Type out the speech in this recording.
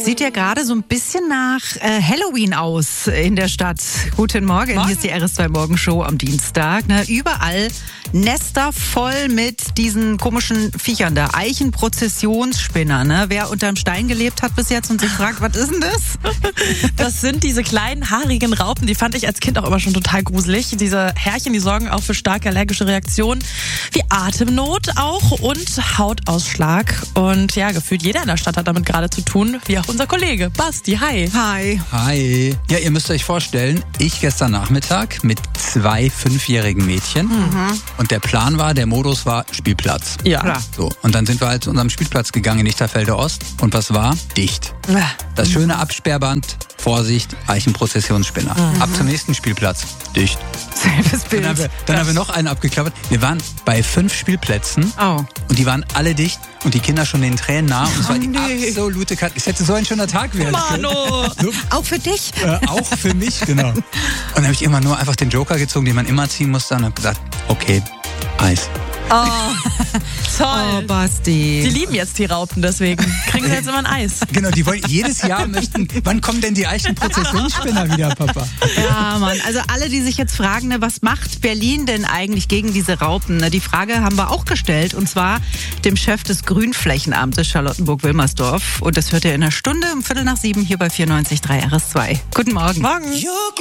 Sieht ja gerade so ein bisschen nach Halloween aus in der Stadt. Guten Morgen. Hier ist die RS2 Morgenshow am Dienstag. Überall Nester voll mit diesen komischen Viechern da. Eichenprozessionsspinner. Wer unterm Stein gelebt hat bis jetzt und sich fragt, was ist denn das? Das sind diese kleinen, haarigen Raupen, die fand ich als Kind auch immer schon total gruselig. Diese Härchen, die sorgen auch für starke allergische Reaktionen, wie Atemnot auch und Hautausschlag. Und ja, gefühlt jeder in der Stadt hat damit gerade zu tun, wie auch unser Kollege Basti. Hi. Hi. Hi. Ja, ihr müsst euch vorstellen, ich gestern Nachmittag mit 2 5-jährigen Mädchen. Und der Plan war, der Modus war Spielplatz. Ja. Klar. So, und dann sind wir halt zu unserem Spielplatz gegangen in Lichterfelde Ost. Und was war? Dicht. Das schöne Absperrband, Vorsicht, Eichenprozessionsspinner. Ab zum nächsten Spielplatz. Dicht. Selbes Bild. Dann haben wir noch einen abgeklappert. Wir waren bei 5 Spielplätzen und die waren alle dicht und die Kinder schon den Tränen nah. Und es war die absolute Katastrophe. Es hätte so ein schöner Tag werden können. So, Auch für dich? auch für mich, genau. Und dann habe ich immer nur einfach den Joker gezogen, den man immer ziehen musste und habe gesagt, okay, Eis. Oh, Oh, toll. Basti. Die lieben jetzt die Raupen, deswegen kriegen sie jetzt immer ein Eis. Genau, die wollen jedes Jahr möchten, wann kommen denn die Eichenprozessionsspinner wieder, Papa? Ja, Mann. Also alle, die sich jetzt fragen, was macht Berlin denn eigentlich gegen diese Raupen? Die Frage haben wir auch gestellt, und zwar dem Chef des Grünflächenamtes Charlottenburg-Wilmersdorf. Und das hört ihr in einer Stunde um 6:45 hier bei 94.3 RS2. Guten Morgen. Morgen.